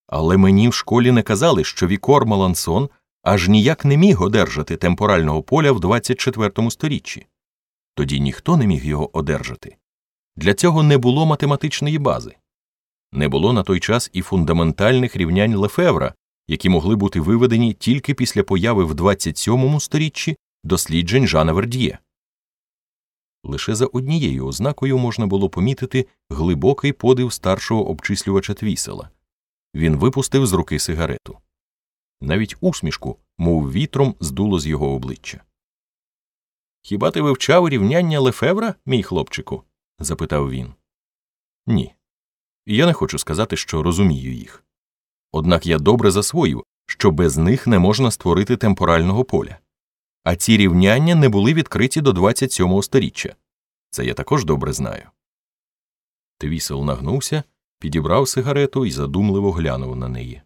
Але мені в школі не казали, що Вікор Малансон аж ніяк не міг одержати темпорального поля в 24 сторіччі. Тоді ніхто не міг його одержати. Для цього не було математичної бази. Не було на той час і фундаментальних рівнянь Лефевра, які могли бути виведені тільки після появи в 27 сторіччі досліджень Жана Верд'є. Лише за однією ознакою можна було помітити глибокий подив старшого обчислювача Твісела. Він випустив з руки сигарету. Навіть усмішку, мов вітром, здуло з його обличчя. «Хіба ти вивчав рівняння Лефевра, мій хлопчику?» – запитав він. «Ні. Я не хочу сказати, що розумію їх. Однак я добре засвоїв, що без них не можна створити темпорального поля. А ці рівняння не були відкриті до 27 сторіччя. Це я також добре знаю». Твісел нагнувся, підібрав сигарету і задумливо глянув на неї.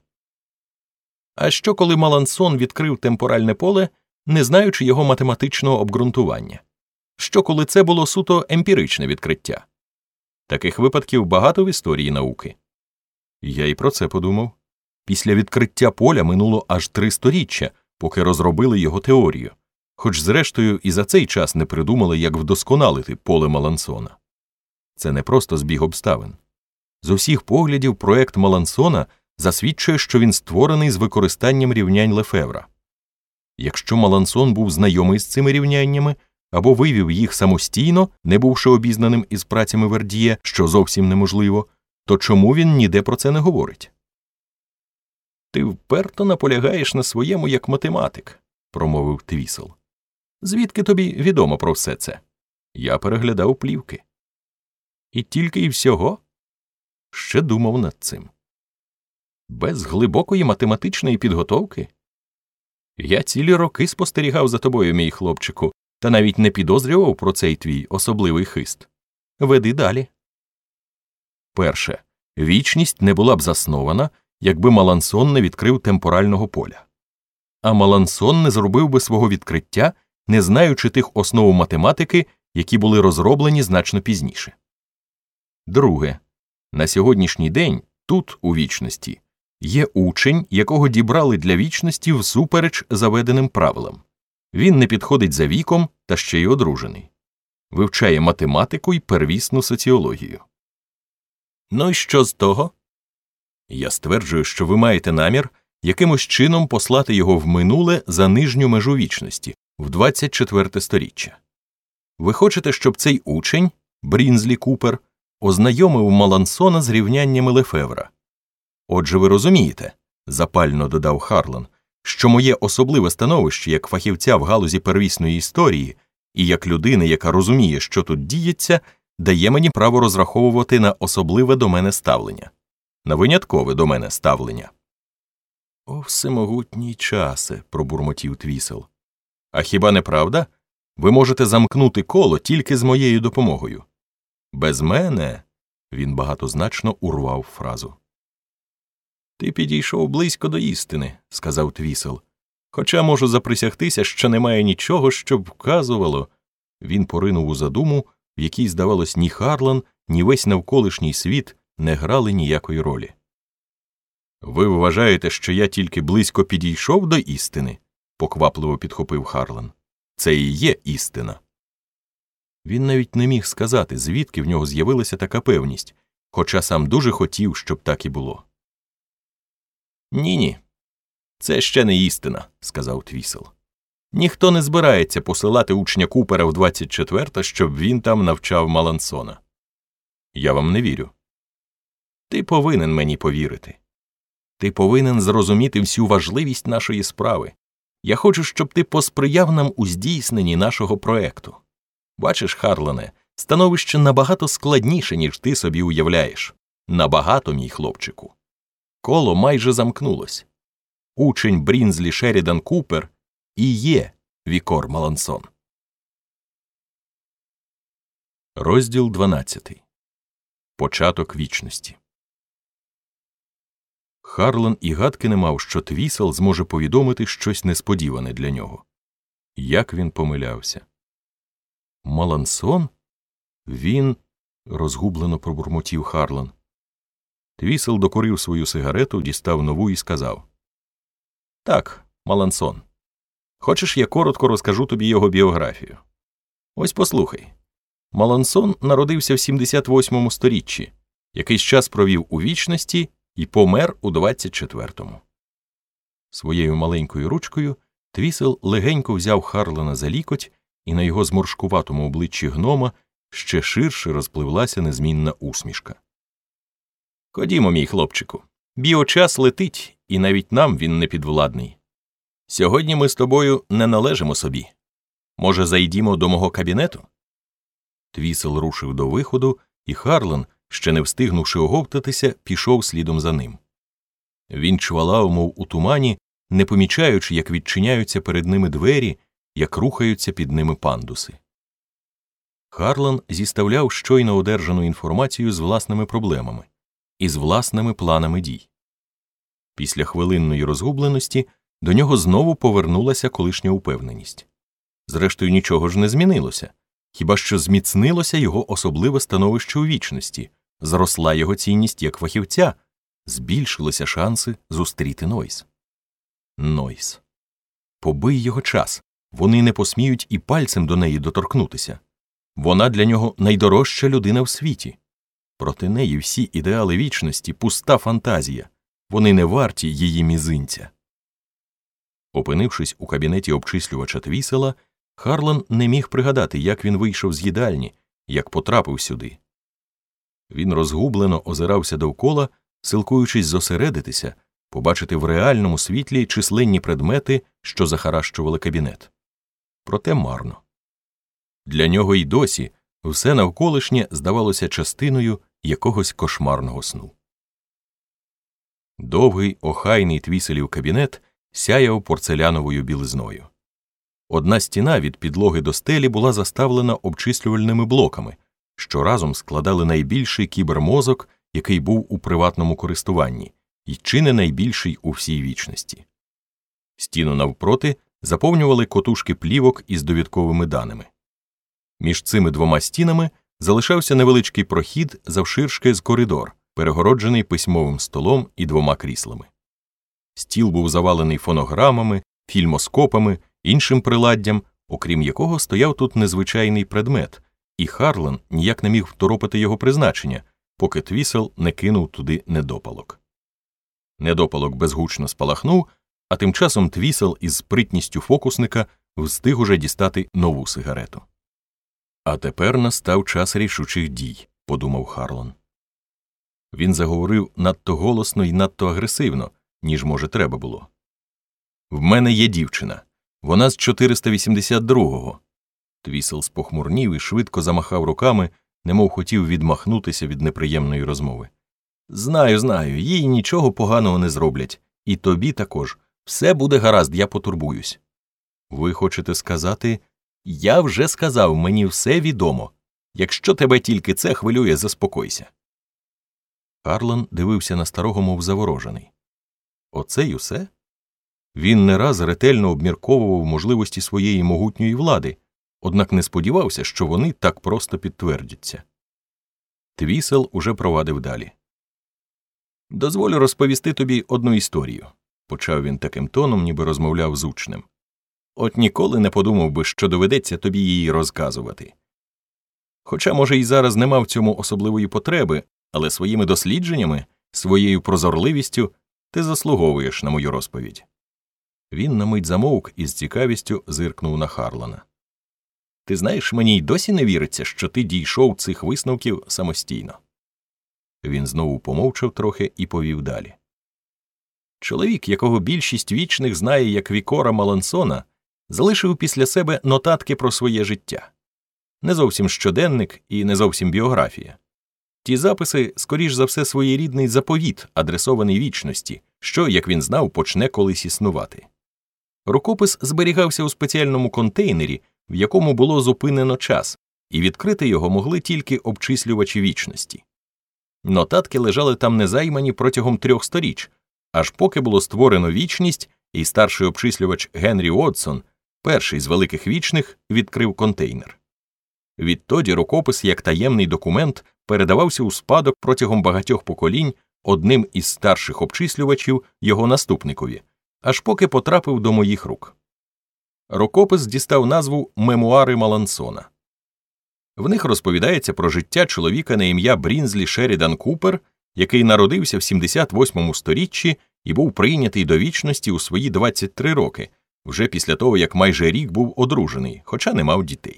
«А що, коли Малансон відкрив темпоральне поле, не знаючи його математичного обґрунтування? Що, коли це було суто емпіричне відкриття? Таких випадків багато в історії науки». Я і про це подумав. Після відкриття поля минуло аж 3 сторіччя, поки розробили його теорію, хоч зрештою і за цей час не придумали, як вдосконалити поле Малансона. Це не просто збіг обставин. З усіх поглядів проект Малансона засвідчує, що він створений з використанням рівнянь Лефевра. Якщо Малансон був знайомий з цими рівняннями або вивів їх самостійно, не бувши обізнаним із працями Верд'є, що зовсім неможливо, то чому він ніде про це не говорить? «Ти вперто наполягаєш на своєму як математик», – промовив Твісел. «Звідки тобі відомо про все це?» Я переглядав плівки. «І тільки і всього?» Ще думав над цим. «Без глибокої математичної підготовки?» Я цілі роки спостерігав за тобою, мій хлопчику, та навіть не підозрював про цей твій особливий хист. Веди далі. Перше. Вічність не була б заснована, якби Малансон не відкрив темпорального поля. А Малансон не зробив би свого відкриття, не знаючи тих основ математики, які були розроблені значно пізніше. Друге. На сьогоднішній день, тут, у вічності, є учень, якого дібрали для вічності всупереч заведеним правилам. Він не підходить за віком та ще й одружений. Вивчає математику й первісну соціологію. Ну і що з того? Я стверджую, що ви маєте намір якимось чином послати його в минуле за нижню межу вічності, в 24 сторіччя. Ви хочете, щоб цей учень, Брінзлі Купер, ознайомив Малансона з рівняннями Лефевра. Отже, ви розумієте, запально додав Харлан, що моє особливе становище як фахівця в галузі первісної історії і як людини, яка розуміє, що тут діється, дає мені право розраховувати на особливе до мене ставлення. На виняткове до мене ставлення. «О, всемогутній часе», – пробурмотів Твісел. «А хіба не правда? Ви можете замкнути коло тільки з моєю допомогою. Без мене...» – він багатозначно урвав фразу. «Ти підійшов близько до істини», – сказав Твісел. «Хоча можу заприсягтися, що немає нічого, що б вказувало...» Він поринув у задуму, в якій, здавалось, ні Харлан, ні весь навколишній світ не грали ніякої ролі. «Ви вважаєте, що я тільки близько підійшов до істини?» – поквапливо підхопив Харлан. «Це і є істина». Він навіть не міг сказати, звідки в нього з'явилася така певність, хоча сам дуже хотів, щоб так і було. «Ні-ні, це ще не істина», – сказав Твісел. «Ніхто не збирається посилати учня Купера в 24-те, щоб він там навчав Малансона. Я вам не вірю. Ти повинен мені повірити. Ти повинен зрозуміти всю важливість нашої справи. Я хочу, щоб ти посприяв нам у здійсненні нашого проекту. Бачиш, Харлане, становище набагато складніше, ніж ти собі уявляєш. Набагато, мій хлопчику. Коло майже замкнулось. Учень Брінзлі Шерідан Купер і є Вікор Малансон». Розділ 12. Початок вічності. Харлан і гадки не мав, що Твісел зможе повідомити щось несподіване для нього. Як він помилявся. «Малансон? Він...» – розгублено пробурмотів Харлан. Твісел докурив свою сигарету, дістав нову і сказав: «Так, Малансон, хочеш, я коротко розкажу тобі його біографію? Ось послухай. Малансон народився в 78-му сторіччі, якийсь час провів у вічності і помер у 24-му». Своєю маленькою ручкою Твісел легенько взяв Харлана за лікоть, і на його зморшкуватому обличчі гнома ще ширше розпливлася незмінна усмішка. «Ходімо, мій хлопчику. Біочас летить, і навіть нам він не підвладний. Сьогодні ми з тобою не належимо собі. Може, зайдімо до мого кабінету?» Твісел рушив до виходу, і Харлан, ще не встигнувши оговтатися, пішов слідом за ним. Він чвалав, мов у тумані, не помічаючи, як відчиняються перед ними двері, як рухаються під ними пандуси. Харлан зіставляв щойно одержану інформацію з власними проблемами і з власними планами дій. Після хвилинної розгубленості до нього знову повернулася колишня упевненість. Зрештою, нічого ж не змінилося, хіба що зміцнилося його особливе становище у вічності, зросла його цінність як фахівця, збільшилися шанси зустріти Нойс. Нойс. Побий його час, вони не посміють і пальцем до неї доторкнутися. Вона для нього найдорожча людина в світі. Проти неї всі ідеали вічності – пуста фантазія, вони не варті її мізинця. Опинившись у кабінеті обчислювача Твісела, Харлан не міг пригадати, як він вийшов з їдальні, як потрапив сюди. Він розгублено озирався довкола, силкуючись зосередитися, побачити в реальному світлі численні предмети, що захаращували кабінет. Проте марно. Для нього й досі все навколишнє здавалося частиною якогось кошмарного сну. Довгий, охайний Твіселів кабінет сяяв порцеляновою білизною. Одна стіна від підлоги до стелі була заставлена обчислювальними блоками, що разом складали найбільший кібермозок, який був у приватному користуванні, і чи не найбільший у всій вічності. Стіну навпроти заповнювали котушки плівок із довідковими даними. Між цими двома стінами залишався невеличкий прохід завширшки з коридор, перегороджений письмовим столом і двома кріслами. Стіл був завалений фонограмами, фільмоскопами, іншим приладдям, окрім якого стояв тут незвичайний предмет, і Харлан ніяк не міг второпати його призначення, поки Твісел не кинув туди недопалок. Недопалок безгучно спалахнув, а тим часом Твісел із спритністю фокусника встиг уже дістати нову сигарету. «А тепер настав час рішучих дій», – подумав Харлан. Він заговорив надто голосно і надто агресивно, ніж, може, треба було. «В мене є дівчина. Вона з 482-го». Твісел спохмурнів і швидко замахав руками, немов хотів відмахнутися від неприємної розмови. Знаю, їй нічого поганого не зроблять. І тобі також. Все буде гаразд, я потурбуюсь». «Ви хочете сказати...» «Я вже сказав, мені все відомо. Якщо тебе тільки це хвилює, заспокойся». Харлан дивився на старого, мов заворожений. Оце й усе? Він не раз ретельно обмірковував можливості своєї могутньої влади, однак не сподівався, що вони так просто підтвердяться. Твісел уже провадив далі. «Дозволю розповісти тобі одну історію», – почав він таким тоном, ніби розмовляв з учнем. «От ніколи не подумав би, що доведеться тобі її розказувати. Хоча, може, і зараз нема в цьому особливої потреби, але своїми дослідженнями, своєю прозорливістю ти заслуговуєш на мою розповідь». Він на мить замовк і з цікавістю зиркнув на Харлана. «Ти знаєш, мені й досі не віриться, що ти дійшов цих висновків самостійно». Він знову помовчав трохи і повів далі. «Чоловік, якого більшість вічних знає як Вікора Малансона, залишив після себе нотатки про своє життя. Не зовсім щоденник і не зовсім біографія. Ті записи, скоріш за все, своєрідний заповіт, адресований вічності, що, як він знав, почне колись існувати. Рукопис зберігався у спеціальному контейнері, в якому було зупинено час, і відкрити його могли тільки обчислювачі вічності. Нотатки лежали там незаймані протягом 3 сторіч, аж поки було створено вічність, і старший обчислювач Генрі Уотсон, перший з великих вічних, відкрив контейнер. Відтоді рукопис як таємний документ передавався у спадок протягом багатьох поколінь, одним із старших обчислювачів його наступникові, аж поки потрапив до моїх рук. Рукопис дістав назву «Мемуари Малансона». В них розповідається про життя чоловіка на ім'я Брінзлі Шерідан Купер, який народився в 78-му сторіччі і був прийнятий до вічності у свої 23 роки, вже після того, як майже рік був одружений, хоча не мав дітей.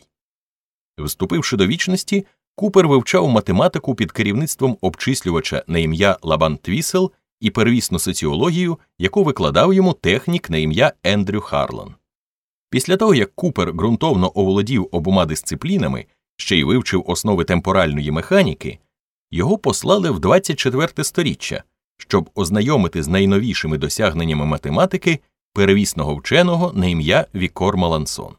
Вступивши до вічності, Купер вивчав математику під керівництвом обчислювача на ім'я Лабан Твісел і первісну соціологію, яку викладав йому технік на ім'я Ендрю Харлан. Після того, як Купер ґрунтовно оволодів обома дисциплінами, ще й вивчив основи темпоральної механіки, його послали в 24-те сторіччя, щоб ознайомити з найновішими досягненнями математики перевісного вченого на ім'я Вікор Малансон.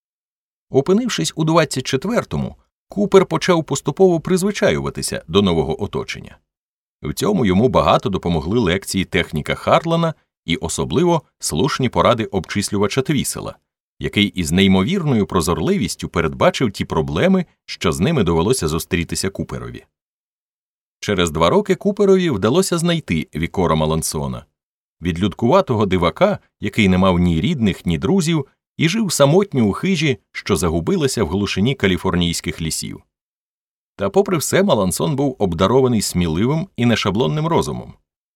Опинившись у 24-му, Купер почав поступово призвичаюватися до нового оточення. В цьому йому багато допомогли лекції техніка Харлана і особливо слушні поради обчислювача Твісела, який із неймовірною прозорливістю передбачив ті проблеми, що з ними довелося зустрітися Куперові. Через 2 роки Куперові вдалося знайти Вікора Малансона, відлюдкуватого дивака, який не мав ні рідних, ні друзів, і жив самотньо у хижі, що загубилася в глушині каліфорнійських лісів. Та попри все Малансон був обдарований сміливим і нешаблонним розумом.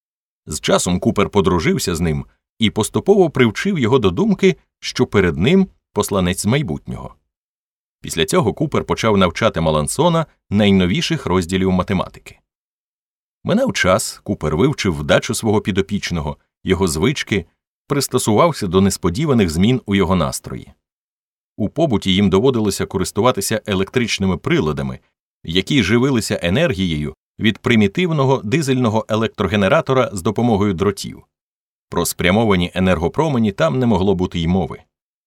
З часом Купер подружився з ним і поступово привчив його до думки, що перед ним посланець з майбутнього. Після цього Купер почав навчати Малансона найновіших розділів математики. Минав час, Купер вивчив вдачу свого підопічного, його звички, пристосувався до несподіваних змін у його настрої. У побуті їм доводилося користуватися електричними приладами, які живилися енергією від примітивного дизельного електрогенератора з допомогою дротів. Про спрямовані енергопромені там не могло бути й мови.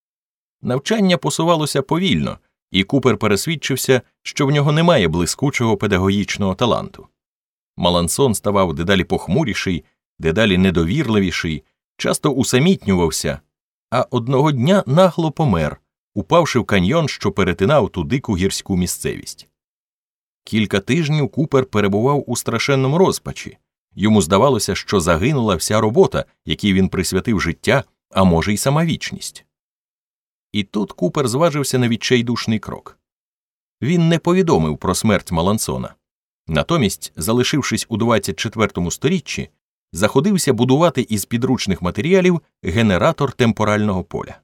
Навчання посувалося повільно, і Купер пересвідчився, що в нього немає блискучого педагогічного таланту. Малансон ставав дедалі похмуріший, дедалі недовірливіший, часто усамітнювався, а одного дня нагло помер, упавши в каньйон, що перетинав ту дику гірську місцевість. Кілька тижнів Купер перебував у страшенному розпачі. Йому здавалося, що загинула вся робота, якій він присвятив життя, а може й сама вічність. І тут Купер зважився на відчайдушний крок. Він не повідомив про смерть Малансона. Натомість, залишившись у 24-му сторіччі, заходився будувати із підручних матеріалів генератор темпорального поля.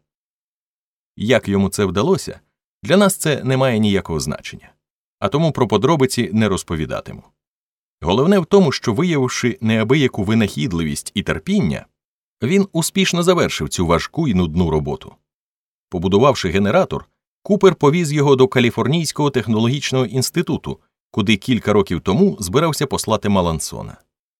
Як йому це вдалося, для нас це не має ніякого значення, а тому про подробиці не розповідатиму. Головне в тому, що, виявивши неабияку винахідливість і терпіння, він успішно завершив цю важку і нудну роботу. Побудувавши генератор, Купер повіз його до Каліфорнійського технологічного інституту, куди кілька років тому збирався послати Малансона.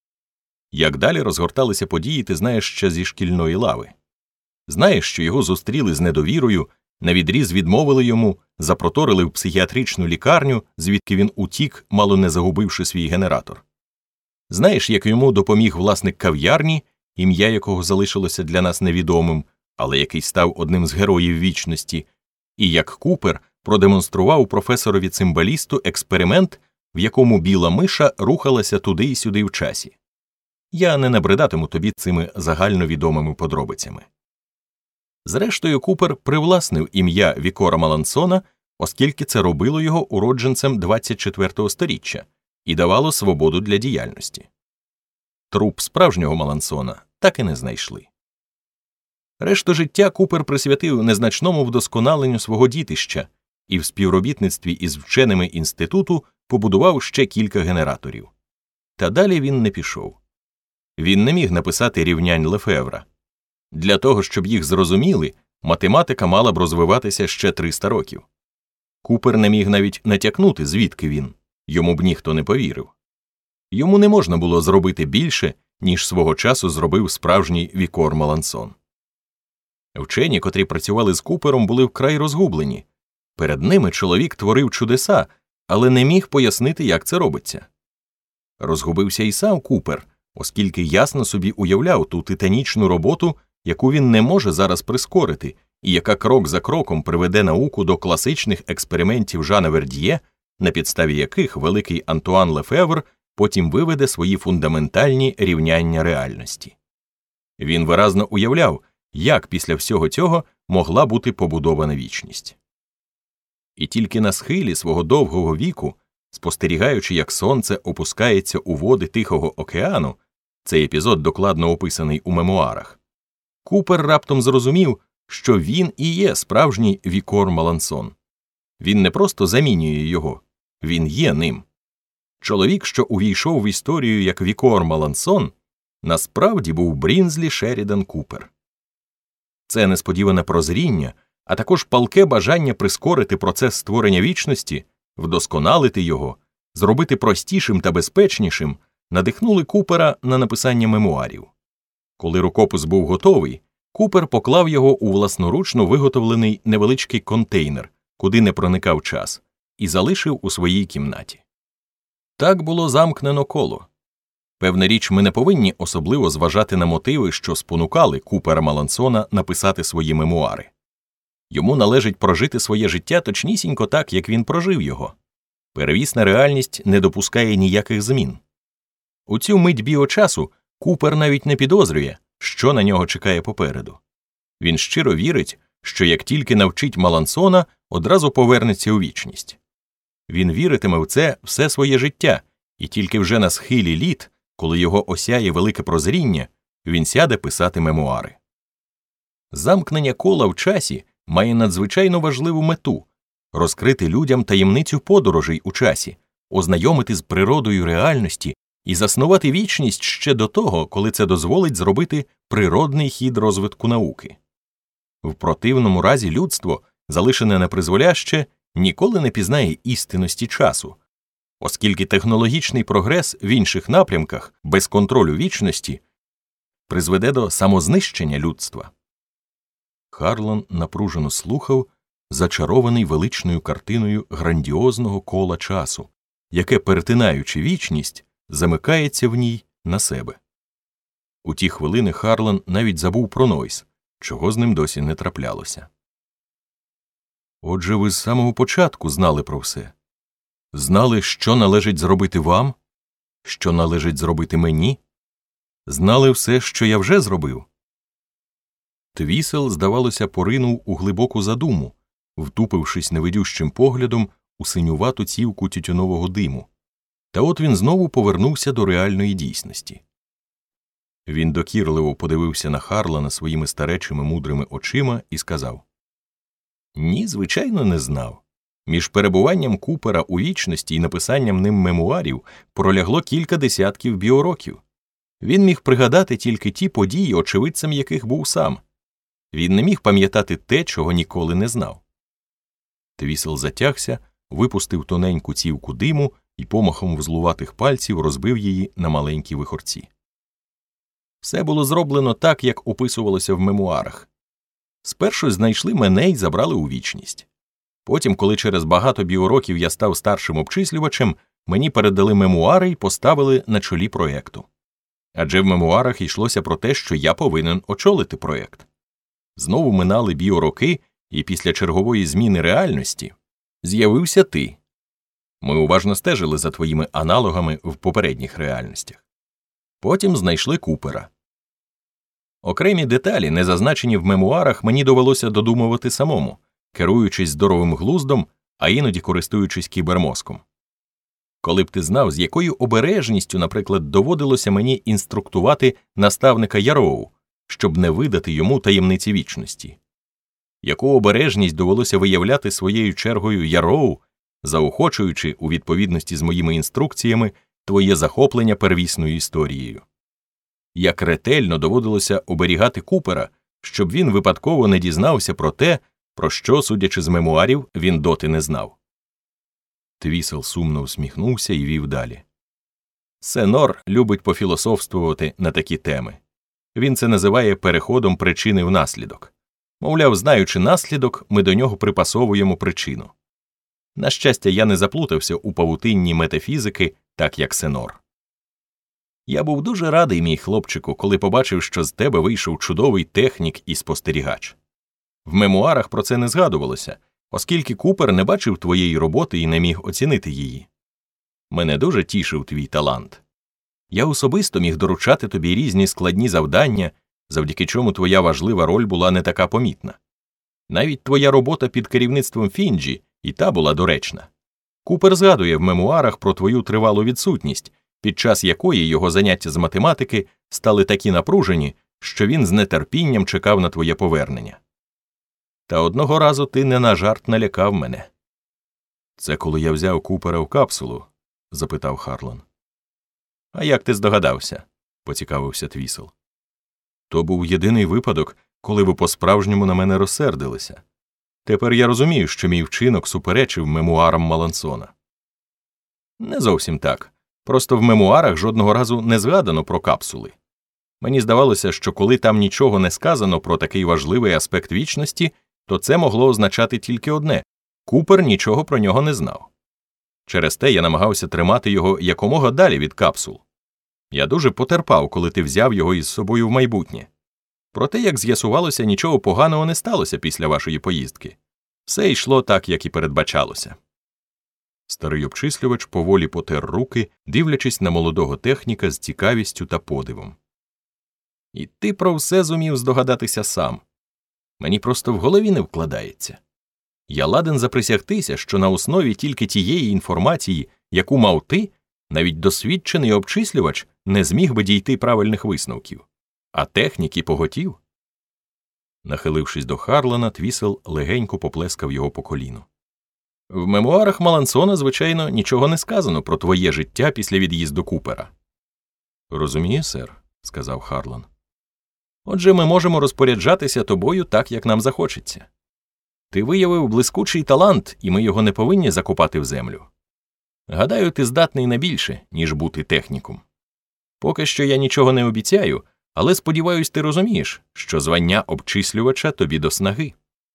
Як далі розгорталися події, ти знаєш ще зі шкільної лави. Знаєш, що його зустріли з недовірою, навідріз відмовили йому, запроторили в психіатричну лікарню, звідки він утік, мало не загубивши свій генератор. Знаєш, як йому допоміг власник кав'ярні, ім'я якого залишилося для нас невідомим, але який став одним з героїв вічності, і як Купер продемонстрував професорові-цимбалісту експеримент, в якому біла миша рухалася туди й сюди в часі. Я не набридатиму тобі цими загальновідомими подробицями. Зрештою, Купер привласнив ім'я Вікора Малансона, оскільки це робило його уродженцем 24-го сторіччя і давало свободу для діяльності. Труп справжнього Малансона так і не знайшли. Решту життя Купер присвятив незначному вдосконаленню свого дітища і в співробітництві із вченими інституту побудував ще кілька генераторів. Та далі він не пішов. Він не міг написати рівнянь Лефевра. Для того, щоб їх зрозуміли, математика мала б розвиватися ще 300 років. Купер не міг навіть натякнути, звідки він. Йому б ніхто не повірив. Йому не можна було зробити більше, ніж свого часу зробив справжній Вікор Малансон. Вчені, котрі працювали з Купером, були вкрай розгублені. Перед ними чоловік творив чудеса, але не міг пояснити, як це робиться. Розгубився і сам Купер, оскільки ясно собі уявляв ту титанічну роботу, яку він не може зараз прискорити, і яка крок за кроком приведе науку до класичних експериментів Жана Верд'є, на підставі яких великий Антуан Лефевр потім виведе свої фундаментальні рівняння реальності. Він виразно уявляв, як після всього цього могла бути побудована вічність. І тільки на схилі свого довгого віку, спостерігаючи, як сонце опускається у води Тихого океану, цей епізод докладно описаний у мемуарах, Купер раптом зрозумів, що він і є справжній Вікор Малансон. Він не просто замінює його, він є ним. Чоловік, що увійшов в історію як Вікор Малансон, насправді був Брінзлі Шерідан Купер. Це несподіване прозріння, а також палке бажання прискорити процес створення вічності, вдосконалити його, зробити простішим та безпечнішим, надихнули Купера на написання мемуарів. Коли рукопис був готовий, Купер поклав його у власноручно виготовлений невеличкий контейнер, куди не проникав час, і залишив у своїй кімнаті. Так було замкнено коло. Певна річ, ми не повинні особливо зважати на мотиви, що спонукали Купера Малансона написати свої мемуари. Йому належить прожити своє життя точнісінько так, як він прожив його. Первісна реальність не допускає ніяких змін. У цю мить біочасу Купер навіть не підозрює, що на нього чекає попереду. Він щиро вірить, що як тільки навчить Малансона, одразу повернеться у вічність. Він віритиме в це все своє життя, і тільки вже на схилі літ, коли його осяє велике прозріння, він сяде писати мемуари. Замкнення кола в часі має надзвичайно важливу мету – розкрити людям таємницю подорожей у часі, ознайомити з природою реальності і заснувати вічність ще до того, коли це дозволить зробити природний хід розвитку науки. В противному разі людство, залишене непризволяще, ніколи не пізнає істинності часу, оскільки технологічний прогрес в інших напрямках, без контролю вічності, призведе до самознищення людства. Харлан напружено слухав, зачарований величною картиною грандіозного кола часу, яке, перетинаючи вічність, замикається в ній на себе. У ті хвилини Харлан навіть забув про Нойс, чого з ним досі не траплялося. Отже, ви з самого початку знали про все. Знали, що належить зробити вам, що належить зробити мені? Знали все, що я вже зробив? Твісел, здавалося, поринув у глибоку задуму, втупившись невидющим поглядом у синювату цівку тютюнового диму. Та от він знову повернувся до реальної дійсності. Він докірливо подивився на Харлана своїми старечими мудрими очима і сказав: «Ні, звичайно, не знав. Між перебуванням Купера у вічності і написанням ним мемуарів пролягло кілька десятків біороків. Він міг пригадати тільки ті події, очевидцем яких був сам. Він не міг пам'ятати те, чого ніколи не знав». Твісел затягся, випустив тоненьку цівку диму і помахом вузлуватих пальців розбив її на маленькі вихорці. Все було зроблено так, як описувалося в мемуарах. Спершу знайшли мене й забрали у вічність. Потім, коли через багато біороків я став старшим обчислювачем, мені передали мемуари й поставили на чолі проєкту. Адже в мемуарах йшлося про те, що я повинен очолити проєкт. Знову минали біороки, і після чергової зміни реальності з'явився ти. Ми уважно стежили за твоїми аналогами в попередніх реальностях. Потім знайшли Купера. Окремі деталі, не зазначені в мемуарах, мені довелося додумувати самому, керуючись здоровим глуздом, а іноді користуючись кібермозком. Коли б ти знав, з якою обережністю, наприклад, доводилося мені інструктувати наставника Яроу, щоб не видати йому таємниці вічності. Яку обережність довелося виявляти своєю чергою Яроу, заохочуючи, у відповідності з моїми інструкціями, твоє захоплення первісною історією. Як ретельно доводилося оберігати Купера, щоб він випадково не дізнався про те, про що, судячи з мемуарів, він доти не знав. Твісел сумно усміхнувся і вів далі. Сенор любить пофілософствувати на такі теми. Він це називає переходом причини в наслідок. Мовляв, знаючи наслідок, ми до нього припасовуємо причину. На щастя, я не заплутався у павутинні метафізики, так як Сенор. Я був дуже радий, мій хлопчику, коли побачив, що з тебе вийшов чудовий технік і спостерігач. В мемуарах про це не згадувалося, оскільки Купер не бачив твоєї роботи і не міг оцінити її. Мене дуже тішив твій талант. Я особисто міг доручати тобі різні складні завдання, завдяки чому твоя важлива роль була не така помітна. Навіть твоя робота під керівництвом Фінджі і та була доречна. Купер згадує в мемуарах про твою тривалу відсутність, під час якої його заняття з математики стали такі напружені, що він з нетерпінням чекав на твоє повернення. Та одного разу ти не на жарт налякав мене. «Це коли я взяв Купера в капсулу?» – запитав Харлан. «А як ти здогадався?» – поцікавився Твісел. «То був єдиний випадок, коли ви по-справжньому на мене розсердилися. Тепер я розумію, що мій вчинок суперечив мемуарам Малансона». «Не зовсім так. Просто в мемуарах жодного разу не згадано про капсули. Мені здавалося, що коли там нічого не сказано про такий важливий аспект вічності, то це могло означати тільки одне – Купер нічого про нього не знав. Через те я намагався тримати його якомога далі від капсул. Я дуже потерпав, коли ти взяв його із собою в майбутнє. Проте, як з'ясувалося, нічого поганого не сталося після вашої поїздки. Все йшло так, як і передбачалося». Старий обчислювач поволі потер руки, дивлячись на молодого техніка з цікавістю та подивом. «І ти про все зумів здогадатися сам. Мені просто в голові не вкладається. Я ладен заприсягтися, що на основі тільки тієї інформації, яку мав ти, навіть досвідчений обчислювач не зміг би дійти правильних висновків. А технік і поготів». Нахилившись до Харлана, Твісел легенько поплескав його по коліну. «В мемуарах Малансона, звичайно, нічого не сказано про твоє життя після від'їзду Купера». «Розумію, сер», – сказав Харлан. «Отже, ми можемо розпоряджатися тобою так, як нам захочеться. Ти виявив блискучий талант, і ми його не повинні закопати в землю. Гадаю, ти здатний на більше, ніж бути техніком. Поки що я нічого не обіцяю, але сподіваюсь, ти розумієш, що звання обчислювача тобі до снаги».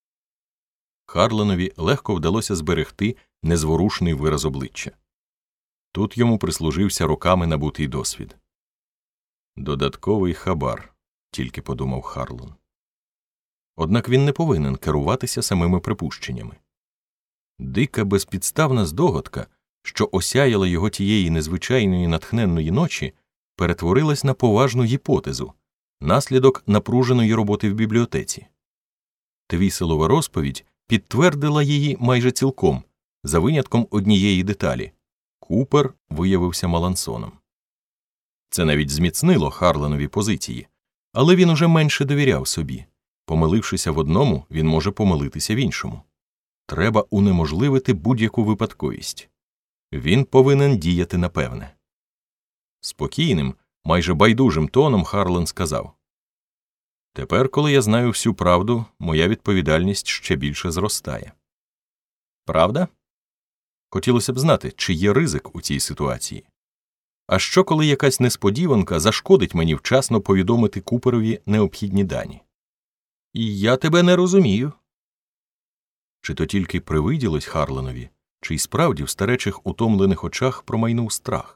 Харланові легко вдалося зберегти незворушний вираз обличчя. Тут йому прислужився роками набутий досвід. «Додатковий хабар», – тільки подумав Харлан. Однак він не повинен керуватися самими припущеннями. Дика безпідставна здогадка, що осяяла його тієї незвичайної натхненної ночі, перетворилась на поважну гіпотезу, наслідок напруженої роботи в бібліотеці. Твіселова розповідь підтвердила її майже цілком, за винятком однієї деталі – Купер виявився Малансоном. Це навіть зміцнило Харланові позиції, але він уже менше довіряв собі. Помилившися в одному, він може помилитися в іншому. Треба унеможливити будь-яку випадковість. Він повинен діяти напевне. Спокійним, майже байдужим тоном Харлан сказав: «Тепер, коли я знаю всю правду, моя відповідальність ще більше зростає». «Правда?» Хотілося б знати, чи є ризик у цій ситуації. А що, коли якась несподіванка зашкодить мені вчасно повідомити Куперові необхідні дані? І я тебе не розумію. Чи то тільки привиділось Харланові, чи й справді в старечих утомлених очах промайнув страх?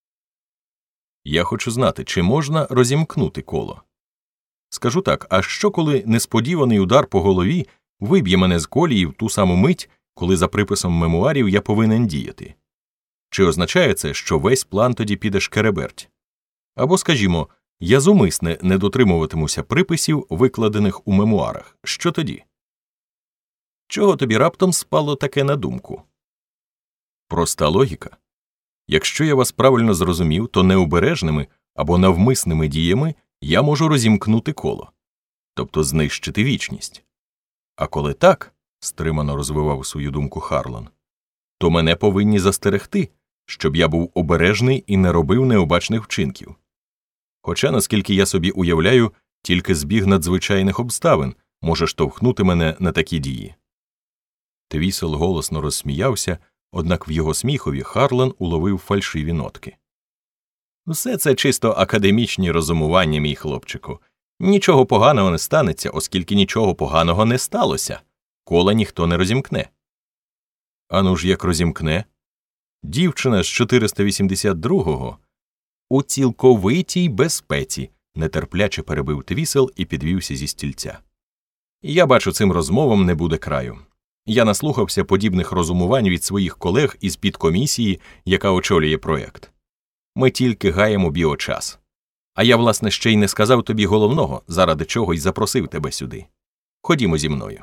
Я хочу знати, чи можна розімкнути коло. Скажу так, а що, коли несподіваний удар по голові виб'є мене з колії в ту саму мить, коли за приписом мемуарів я повинен діяти? Чи означає це, що весь план тоді піде шкереберть? Або, скажімо, я зумисне не дотримуватимуся приписів, викладених у мемуарах. Що тоді? Чого тобі раптом спало таке на думку? Проста логіка. Якщо я вас правильно зрозумів, то необережними або навмисними діями я можу розімкнути коло, тобто знищити вічність. А коли так, стримано розвивав свою думку Харлан, то мене повинні застерегти, щоб я був обережний і не робив необачних вчинків. Хоча, наскільки я собі уявляю, тільки збіг надзвичайних обставин може штовхнути мене на такі дії. Твісел голосно розсміявся, однак в його сміхові Харлан уловив фальшиві нотки. «Все це чисто академічні розумування, мій хлопчику. Нічого поганого не станеться, оскільки нічого поганого не сталося. Кола ніхто не розімкне». «Ану ж як розімкне?» «Дівчина з 482-го у цілковитій безпеці», нетерпляче перебив Твісел і підвівся зі стільця. «Я бачу, цим розмовам не буде краю. Я наслухався подібних розумувань від своїх колег із підкомісії, яка очолює проєкт. Ми тільки гаємо біочас. А я, власне, ще й не сказав тобі головного, заради чого й запросив тебе сюди. Ходімо зі мною.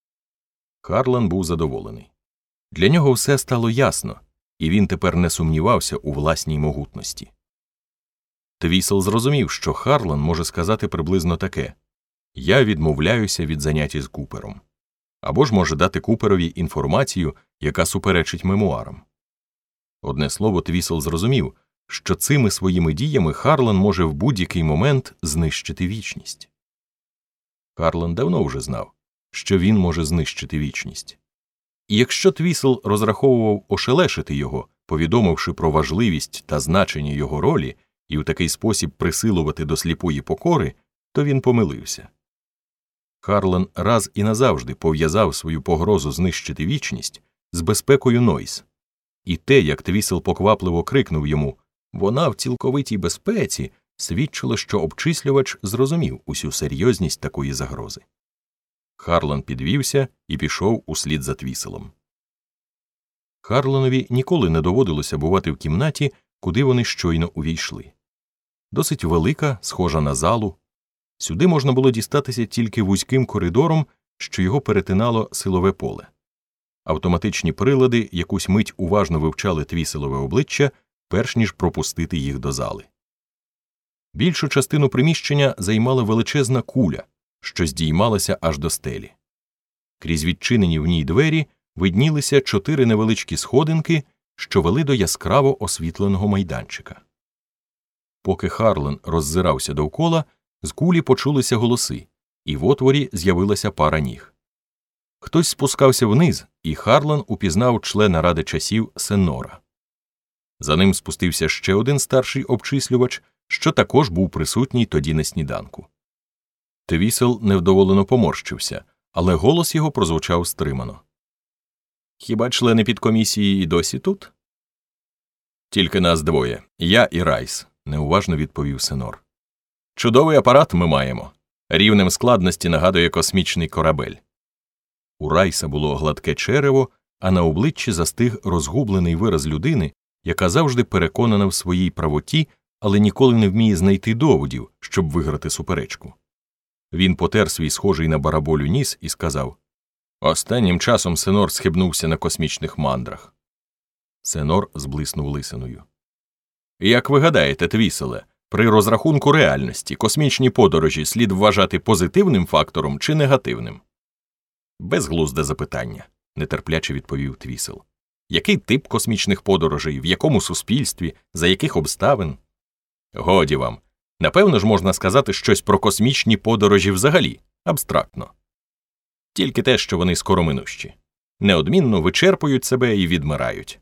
Харлан був задоволений. Для нього все стало ясно, і він тепер не сумнівався у власній могутності. Твісел зрозумів, що Харлан може сказати приблизно таке: «Я відмовляюся від занять із Купером». Або ж може дати Куперові інформацію, яка суперечить мемуарам. Одне слово, Твісел зрозумів, що цими своїми діями Харлан може в будь-який момент знищити вічність. Харлан давно вже знав, що він може знищити вічність. І якщо Твісел розраховував ошелешити його, повідомивши про важливість та значення його ролі, і в такий спосіб присилувати до сліпої покори, то він помилився. Харлан раз і назавжди пов'язав свою погрозу знищити вічність з безпекою Нойс. І те, як Твісел поквапливо крикнув йому «Вона в цілковитій безпеці», свідчило, що обчислювач зрозумів усю серйозність такої загрози. Харлан підвівся і пішов услід за Твіселом. Харланові ніколи не доводилося бувати в кімнаті, куди вони щойно увійшли. Досить велика, схожа на залу. Сюди можна було дістатися тільки вузьким коридором, що його перетинало силове поле. Автоматичні прилади якусь мить уважно вивчали Твіселове обличчя, перш ніж пропустити їх до зали. Більшу частину приміщення займала величезна куля, що здіймалася аж до стелі. Крізь відчинені в ній двері виднілися 4 невеличкі сходинки, що вели до яскраво освітленого майданчика. Поки Харлан роззирався довкола, з кулі почулися голоси, і в отворі з'явилася пара ніг. Хтось спускався вниз, і Харлан упізнав члена Ради часів Сеннора. За ним спустився ще один старший обчислювач, що також був присутній тоді на сніданку. Твісел невдоволено поморщився, але голос його прозвучав стримано. «Хіба члени підкомісії і досі тут?» «Тільки нас двоє. Я і Райс», – неуважно відповів Сеннор. «Чудовий апарат ми маємо. Рівнем складності нагадує космічний корабель». У Райса було гладке черево, а на обличчі застиг розгублений вираз людини, яка завжди переконана в своїй правоті, але ніколи не вміє знайти доводів, щоб виграти суперечку. Він потер свій схожий на бараболю ніс і сказав: «Останнім часом Сеннор схибнувся на космічних мандрах». Сеннор зблиснув лисиною. «Як ви гадаєте, Твіселе, при розрахунку реальності космічні подорожі слід вважати позитивним фактором чи негативним?» «Безглузде запитання», – нетерпляче відповів Твісел. «Який тип космічних подорожей, в якому суспільстві, за яких обставин?» «Годі вам. Напевно ж можна сказати щось про космічні подорожі взагалі, абстрактно. Тільки те, що вони скороминущі. Неодмінно вичерпують себе і відмирають.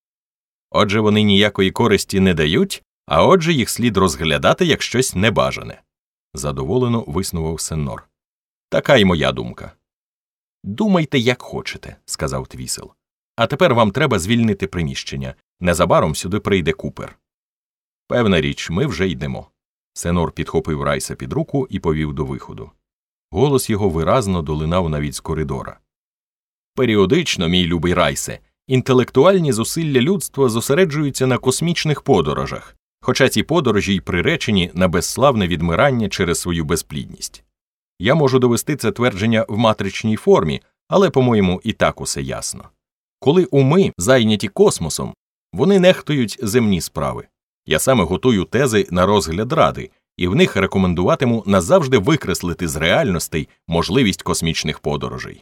Отже, вони ніякої користі не дають, а отже їх слід розглядати як щось небажане», – задоволено виснував Сеннор. «Така й моя думка». «Думайте, як хочете», – сказав Твісел. «А тепер вам треба звільнити приміщення. Незабаром сюди прийде Купер». «Певна річ, ми вже йдемо». Сеннор підхопив Райса під руку і повів до виходу. Голос його виразно долинав навіть з коридора. «Періодично, мій любий Райсе, інтелектуальні зусилля людства зосереджуються на космічних подорожах, хоча ці подорожі й приречені на безславне відмирання через свою безплідність. Я можу довести це твердження в матричній формі, але, по-моєму, і так усе ясно. Коли уми зайняті космосом, вони нехтують земні справи. Я саме готую тези на розгляд Ради, і в них рекомендуватиму назавжди викреслити з реальностей можливість космічних подорожей».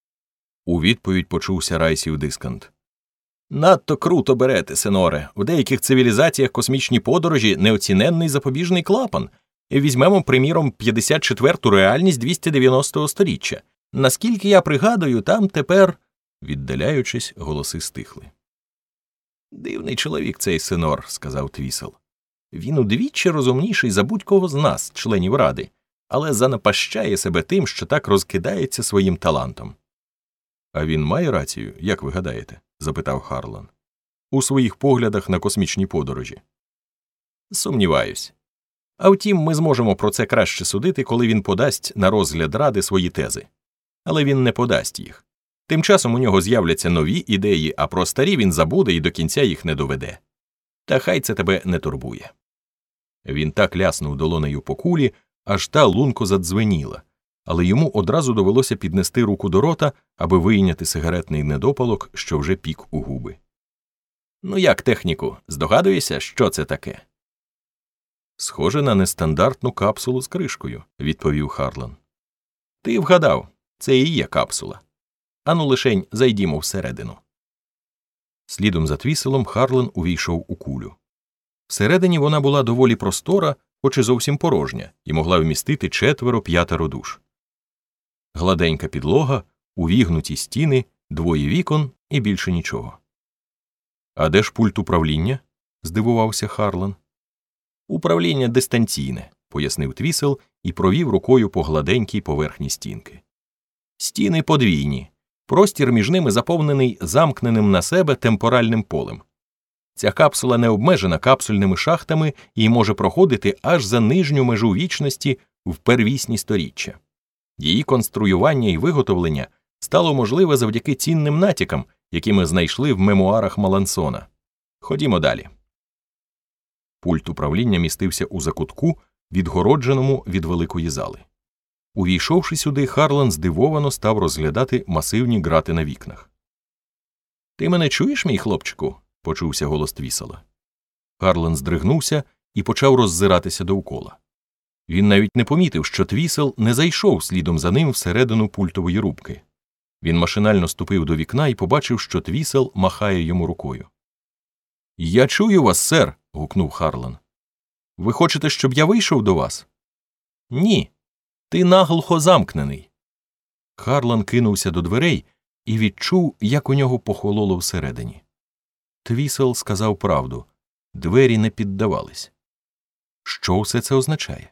У відповідь почувся Райсів дискант. «Надто круто берете, Сеноре. В деяких цивілізаціях космічні подорожі – неоціненний запобіжний клапан. Візьмемо, приміром, 54-ту реальність 290-го сторіччя. Наскільки я пригадую, там тепер…» Віддаляючись, голоси стихли. «Дивний чоловік цей Сеннор», – сказав Твісел. «Він удвічі розумніший за будь-кого з нас, членів Ради, але занапащає себе тим, що так розкидається своїм талантом». «А він має рацію, як ви гадаєте?» – запитав Харлан. «У своїх поглядах на космічні подорожі?» «Сумніваюсь. А втім, ми зможемо про це краще судити, коли він подасть на розгляд Ради свої тези. Але він не подасть їх. Тим часом у нього з'являться нові ідеї, а про старі він забуде і до кінця їх не доведе. Та хай це тебе не турбує. Він так ляснув долонею по кулі, аж та лунко задзвеніла, але йому одразу довелося піднести руку до рота, аби вийняти сигаретний недопалок, що вже пік у губи. «Ну як, техніку, здогадуєшся, що це таке?» «Схоже на нестандартну капсулу з кришкою», – відповів Харлан. «Ти вгадав, це і є капсула. Ану лишень зайдімо всередину». Слідом за Твіселом Харлан увійшов у кулю. Всередині вона була доволі простора, хоч і зовсім порожня, і могла вмістити 4-5 душ. Гладенька підлога, увігнуті стіни, 2 вікон і більше нічого. «А де ж пульт управління?» – здивувався Харлан. «Управління дистанційне», – пояснив Твісел і провів рукою по гладенькій поверхні стінки. «Стіни подвійні, простір між ними заповнений замкненим на себе темпоральним полем. Ця капсула не обмежена капсульними шахтами і може проходити аж за нижню межу вічності в первісні сторіччя. Її конструювання і виготовлення стало можливе завдяки цінним натякам, які ми знайшли в мемуарах Малансона. Ходімо далі». Пульт управління містився у закутку, відгородженому від великої зали. Увійшовши сюди, Харлан здивовано став розглядати масивні грати на вікнах. «Ти мене чуєш, мій хлопчику?» – почувся голос Твісела. Харлан здригнувся і почав роззиратися довкола. Він навіть не помітив, що Твісел не зайшов слідом за ним всередину пультової рубки. Він машинально ступив до вікна і побачив, що Твісел махає йому рукою. «Я чую вас, сер!» – гукнув Харлан. «Ви хочете, щоб я вийшов до вас?» «Ні. Ти наглухо замкнений». Харлан кинувся до дверей і відчув, як у нього похололо всередині. Твісел сказав правду. Двері не піддавались. Що все це означає?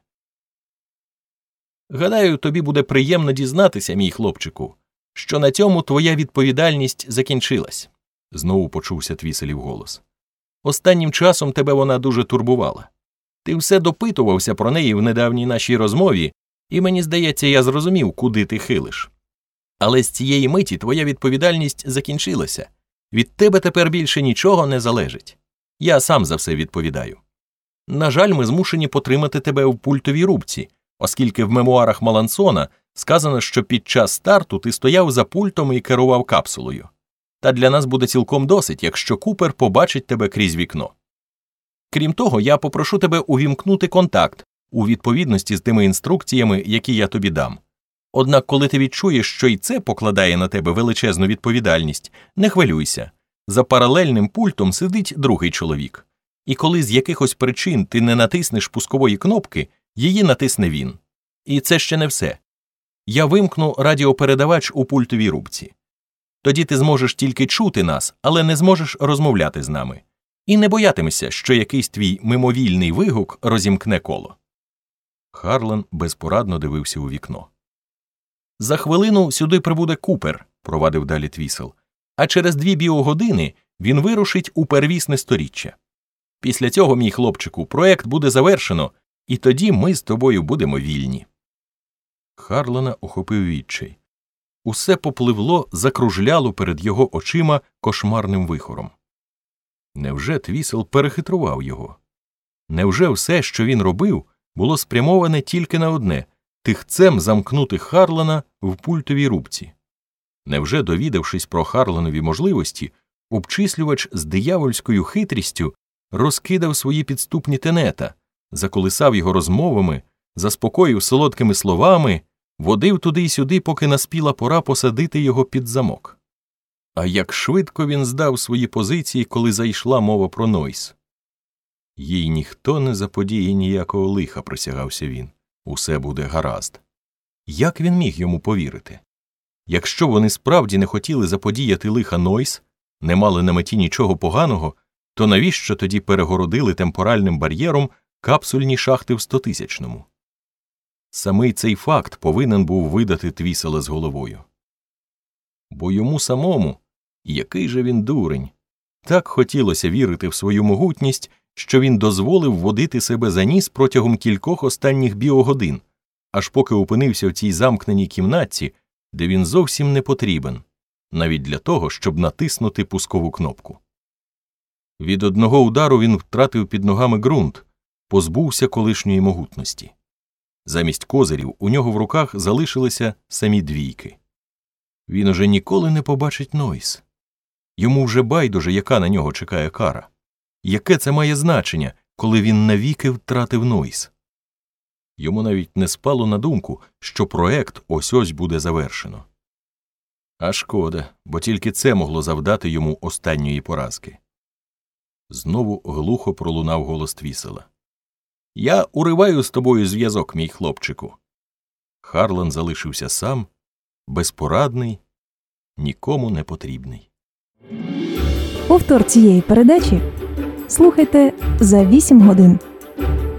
«Гадаю, тобі буде приємно дізнатися, мій хлопчику, що на цьому твоя відповідальність закінчилась», – знову почувся Твіселів голос. «Останнім часом тебе вона дуже турбувала. Ти все допитувався про неї в недавній нашій розмові, і мені здається, я зрозумів, куди ти хилиш. Але з цієї миті твоя відповідальність закінчилася. Від тебе тепер більше нічого не залежить. Я сам за все відповідаю. На жаль, ми змушені потримати тебе в пультовій рубці, оскільки в мемуарах Малансона сказано, що під час старту ти стояв за пультом і керував капсулою. Та для нас буде цілком досить, якщо Купер побачить тебе крізь вікно. Крім того, я попрошу тебе увімкнути контакт у відповідності з тими інструкціями, які я тобі дам. Однак, коли ти відчуєш, що і це покладає на тебе величезну відповідальність, не хвилюйся. За паралельним пультом сидить другий чоловік. І коли з якихось причин ти не натиснеш пускової кнопки, її натисне він. І це ще не все. Я вимкну радіопередавач у пультовій рубці. Тоді ти зможеш тільки чути нас, але не зможеш розмовляти з нами. І не боятимешся, що якийсь твій мимовільний вигук розімкне коло. Харлан безпорадно дивився у вікно. «За хвилину сюди прибуде Купер», – провадив далі Твісел, «а через 2 біогодини він вирушить у первісне сторіччя. Після цього, мій хлопчику, проект буде завершено, і тоді ми з тобою будемо вільні». Харлана охопив відчай. Усе попливло, закружляло перед його очима кошмарним вихором. Невже Твісел перехитрував його? Невже все, що він робив, було спрямоване тільки на одне – тихцем замкнути Харлана в пультовій рубці? Невже, довідавшись про Харланові можливості, обчислювач з диявольською хитрістю розкидав свої підступні тенета, заколисав його розмовами, заспокоїв солодкими словами, водив туди й сюди, поки наспіла пора посадити його під замок? А як швидко він здав свої позиції, коли зайшла мова про Нойс. «Їй ніхто не заподіє ніякого лиха», – присягався він. «Усе буде гаразд». Як він міг йому повірити? Якщо вони справді не хотіли заподіяти лиха Нойс, не мали на меті нічого поганого, то навіщо тоді перегородили темпоральним бар'єром капсульні шахти в 100-тисячному? Самий цей факт повинен був видати Твісела з головою. Бо йому самому, який же він дурень, так хотілося вірити в свою могутність, що він дозволив водити себе за ніс протягом кількох останніх біогодин, аж поки опинився в цій замкненій кімнатці, де він зовсім не потрібен, навіть для того, щоб натиснути пускову кнопку. Від одного удару він втратив під ногами ґрунт, позбувся колишньої могутності. Замість козирів у нього в руках залишилися самі двійки. Він уже ніколи не побачить Нойс. Йому вже байдуже, яка на нього чекає кара. Яке це має значення, коли він навіки втратив Нойс? Йому навіть не спало на думку, що проект ось-ось буде завершено. А шкода, бо тільки це могло завдати йому останньої поразки. Знову глухо пролунав голос Твісела. «Я уриваю з тобою зв'язок, мій хлопчику». Харлан залишився сам, безпорадний, нікому не потрібний. Повтор цієї передачі слухайте за 8 годин.